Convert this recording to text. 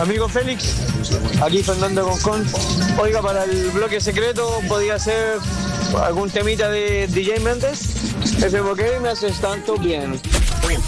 Amigo Félix, aquí Fernando Concón. Oiga, para el bloque secreto, ¿podría ser algún temita de DJ Méndez? Ese porque me haces tanto bien.